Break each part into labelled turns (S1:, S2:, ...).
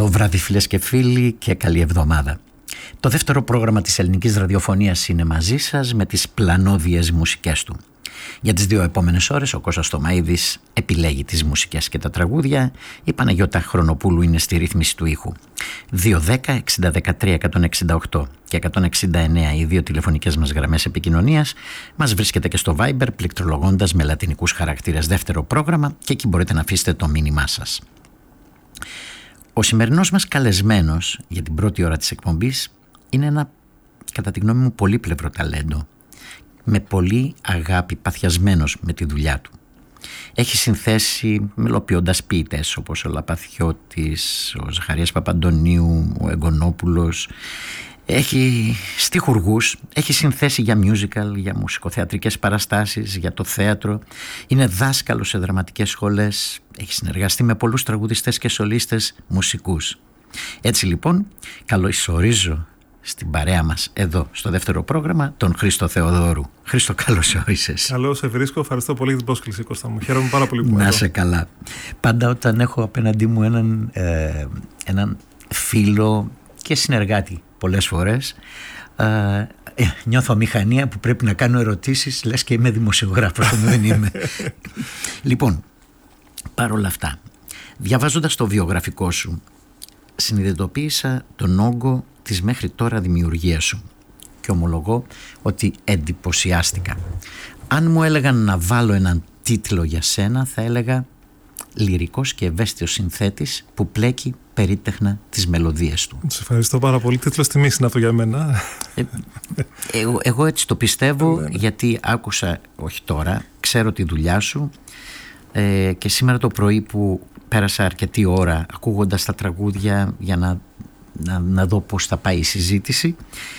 S1: Καλό βράδυ φίλες και φίλοι και καλή εβδομάδα. Το δεύτερο πρόγραμμα της ελληνικής ραδιοφωνίας είναι μαζί σας με τις πλανόδιες μουσικές του. Για τις 2 επόμενες ώρες ο Κώστας Τωμαΐδης επιλέγει τις μουσικές και τα τραγούδια. Η Παναγιώτα Χρονοπούλου είναι στη ρύθμιση του ήχου. 210-60-13-168 και 169 οι 2 τηλεφωνικές μας γραμμές επικοινωνίας. Μας βρίσκεται και στο Viber πληκτρολογώντας με λατινικούς χαρακτήρες δεύτερο πρόγραμμα και εκεί μπορείτε να αφήσετε το μήνυμά σας. Ο σημερινός μας καλεσμένος για την πρώτη ώρα της εκπομπής είναι ένα, κατά τη γνώμη μου, πολύπλευρο ταλέντο, με πολύ αγάπη, παθιασμένος με τη δουλειά του. Έχει συνθέσει μελοποιώντας ποιητές όπως ο Λαπαθιώτης, ο Ζαχαρίας Παπαντονίου, ο Εγκονόπουλος. Έχει στιχουργούς, έχει συνθέσει για musical, για μουσικοθεατρικές παραστάσεις, για το θέατρο. Είναι δάσκαλος σε δραματικές σχολές. Έχει συνεργαστεί με πολλούς τραγουδιστές και σολίστες μουσικούς. Έτσι λοιπόν, καλωσορίζω στην παρέα μας εδώ στο δεύτερο πρόγραμμα τον Χρήστο Θεοδόρου. Χρήστο, καλώς όρισες.
S2: Καλώς σε βρίσκω, ευχαριστώ πολύ για την πρόσκληση, Κώστα μου. Χαίρομαι πάρα πολύ που είμαι
S1: Να
S2: εδώ.
S1: σε καλά. Πάντα όταν έχω απέναντί μου έναν φίλο και συνεργάτη πολλές φορές, νιώθω μηχανία που πρέπει να κάνω ερωτήσεις, λες και είμαι δημοσιογράφος, όμως δεν είμαι. Λοιπόν, παρόλα αυτά, διαβάζοντας το βιογραφικό σου, συνειδητοποίησα τον όγκο της μέχρι τώρα δημιουργίας σου και ομολογώ ότι εντυπωσιάστηκα. Αν μου έλεγαν να βάλω έναν τίτλο για σένα, θα έλεγα λυρικός και ευαίσθητος συνθέτης που πλέκει περίτεχνα τις μελωδίες του.
S2: Σε ευχαριστώ πάρα πολύ. Τίτλος τιμής είναι αυτό για μένα.
S1: Εγώ έτσι το πιστεύω, γιατί άκουσα, όχι τώρα, ξέρω τη δουλειά σου και σήμερα το πρωί που πέρασα αρκετή ώρα ακούγοντας τα τραγούδια για να δω πώς θα πάει η συζήτηση,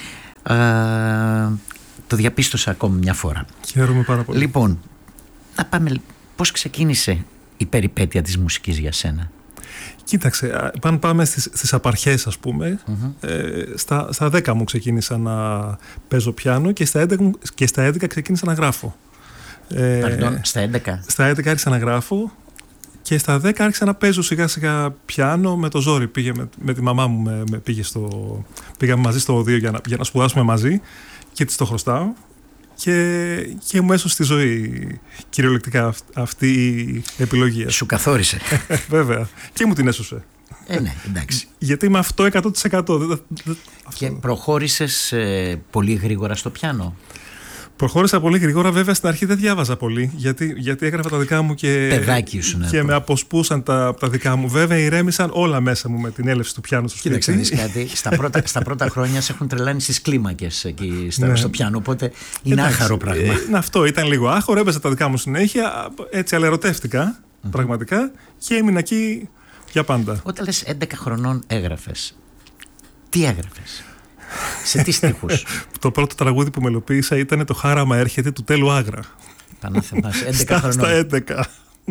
S1: το διαπίστωσα ακόμη μια φορά.
S2: Χαίρομαι πάρα πολύ.
S1: Λοιπόν, να πάμε, πώς ξεκίνησε η περιπέτεια της μουσικής για σένα?
S2: Κοίταξε, πάμε στις απαρχές, ας πούμε. Στα 10 μου ξεκίνησα να παίζω πιάνο και στα 11 ξεκίνησα να γράφω.
S1: Παρντών, στα 11?
S2: Στα 11 άρχισα να γράφω και στα 10 άρχισα να παίζω σιγά σιγά πιάνο με το ζόρι. Πήγε με τη μαμά μου, πήγαμε μαζί στο οδείο για να σπουδάσουμε μαζί και της το χρωστάω. Και μου έσωσε στη ζωή κυριολεκτικά αυτή η επιλογή.
S1: Σου καθόρισε.
S2: Βέβαια. Και μου την έσωσε.
S1: Ναι, εντάξει.
S2: Γιατί είμαι αυτό 100%.
S1: Και προχώρησες πολύ γρήγορα στο πιάνο?
S2: Προχώρησα πολύ γρήγορα, βέβαια στην αρχή δεν διάβαζα πολύ, γιατί έγραφα τα δικά μου και,
S1: παιδάκι σου,
S2: και με αποσπούσαν τα δικά μου. Βέβαια ηρέμησαν όλα μέσα μου με την έλευση του πιάνου στο σπίτι.
S1: Κοίταξε κάτι, στα πρώτα χρόνια σε έχουν τρελάνει στις κλίμακες εκεί στο πιάνο, οπότε είναι άχαρο πράγμα.
S2: Αυτό ήταν λίγο άχαρο, έπαιζα τα δικά μου συνέχεια, έτσι αλλά ερωτεύτηκα πραγματικά και έμεινα εκεί για πάντα.
S1: Όταν λες 11 χρονών έγραφες, τι έγραφες? Σε τι στίχους?
S2: Το πρώτο τραγούδι που μελοποίησα ήταν το «Χάραμα έρχεται» του Τέλου Άγρα.
S1: Πανάθεμας, 11 χρονών.
S2: Στα 11.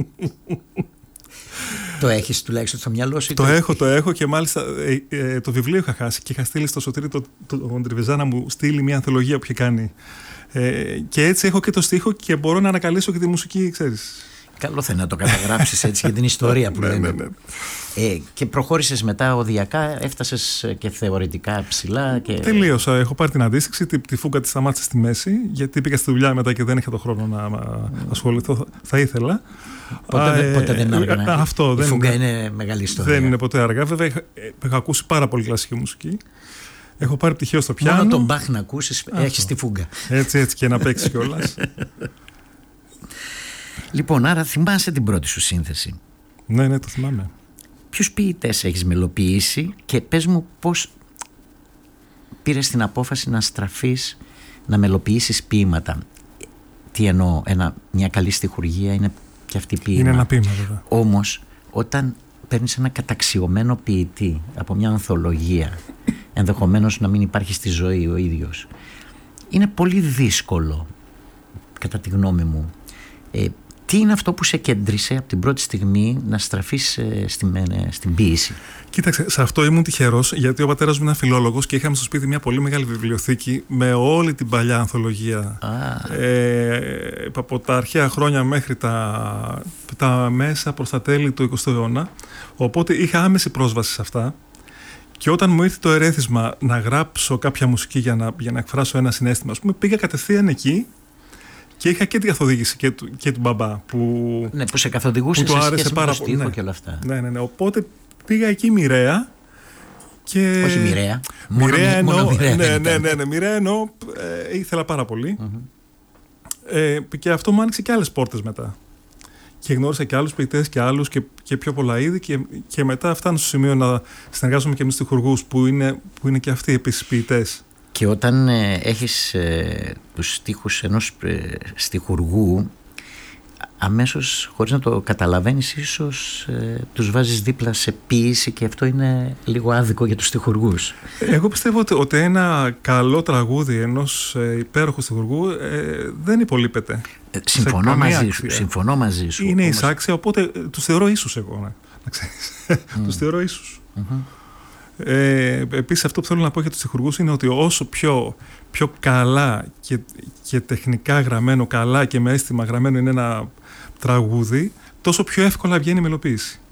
S1: Το έχεις τουλάχιστον στο μυαλό σου?
S2: Το έχω και μάλιστα το βιβλίο είχα χάσει και είχα στείλει στο Σωτήρη τον Τριβεζά να μου στείλει μια ανθολογία που είχε κάνει. Και έτσι έχω και το στίχο και μπορώ να ανακαλύψω και τη μουσική, ξέρεις.
S1: Καλό θα είναι να το καταγράψεις έτσι για την ιστορία που λέμε.
S2: Ναι.
S1: Και προχώρησες μετά οδιακά, έφτασες και θεωρητικά ψηλά.
S2: Τελείωσα. Έχω πάρει την αντίστοιξη, τη φούγκα τη σταμάτησα στη μέση, γιατί πήγα στη δουλειά μετά και δεν είχα το χρόνο να ασχοληθώ. Θα ήθελα.
S1: Ποτέ δεν είναι αργά. Η φούγκα είναι μεγάλη ιστορία.
S2: Δεν είναι ποτέ αργά. Βέβαια, έχω ακούσει πάρα πολύ κλασική μουσική. Έχω πάρει πτυχίο στο πιάνο.
S1: Μόνο τον Μπαχ να ακούσεις, έχεις τη φούγκα.
S2: Έτσι και να παίξεις κιόλας.
S1: Λοιπόν, άρα θυμάσαι την πρώτη σου σύνθεση?
S2: Ναι, το θυμάμαι.
S1: Ποιους ποιητές έχεις μελοποιήσει και πες μου πώς πήρες την απόφαση να στραφείς, να μελοποιήσεις ποίηματα? Τι εννοώ, μια καλή στιχουργία είναι και αυτή ποίημα.
S2: Είναι ένα ποίημα, βέβαια.
S1: Όμως, όταν παίρνεις ένα καταξιωμένο ποιητή από μια ανθολογία, ενδεχομένως να μην υπάρχει στη ζωή ο ίδιος, είναι πολύ δύσκολο, κατά τη γνώμη μου, Τι είναι αυτό που σε κέντρισε από την πρώτη στιγμή να στραφείς στην ποίηση?
S2: Κοίταξε, σε αυτό ήμουν τυχερός, γιατί ο πατέρας μου είναι φιλόλογος και είχαμε στο σπίτι μια πολύ μεγάλη βιβλιοθήκη με όλη την παλιά ανθολογία. Από τα αρχαία χρόνια μέχρι τα μέσα προς τα τέλη του 20ου αιώνα. Οπότε είχα άμεση πρόσβαση σε αυτά. Και όταν μου ήρθε το ερέθισμα να γράψω κάποια μουσική για να εκφράσω ένα συναίσθημα, ας πούμε, πήγα κατευθείαν εκεί. Και είχα και την καθοδήγηση και του μπαμπά που
S1: σε καθοδηγούσε,
S2: που του άρεσε πάρα πολύ.
S1: Και όλα αυτά.
S2: Ναι. Οπότε πήγα εκεί μοιραία.
S1: Όχι μοιραία.
S2: Μοιραία εννοώ.
S1: Ναι,
S2: μοιραία εννοώ. Ήθελα πάρα πολύ. Και αυτό μου άνοιξε και άλλες πόρτες μετά. Και γνώρισα και άλλους ποιητές και άλλους και πιο πολλά είδη. Και μετά φτάνω στο σημείο να συνεργάζομαι και με στιχουργούς που είναι και αυτοί επίσης ποιητές.
S1: Και όταν έχεις τους στίχους ενός στιχουργού, αμέσως, χωρίς να το καταλαβαίνεις, ίσως τους βάζεις δίπλα σε ποίηση, και αυτό είναι λίγο άδικο για τους στιχουργούς.
S2: Εγώ πιστεύω ότι ένα καλό τραγούδι ενός υπέροχου στιχουργού δεν υπολείπεται.
S1: Συμφωνώ μαζί σου.
S2: Είναι εισάξια, οπότε τους θεωρώ ίσους εγώ, να ξέρεις. Τους θεωρώ ίσους. Επίσης, αυτό που θέλω να πω για τους στιχουργούς είναι ότι όσο πιο καλά και τεχνικά γραμμένο, καλά και με αίσθημα γραμμένο είναι ένα τραγούδι, τόσο πιο εύκολα βγαίνει η μελοποίηση.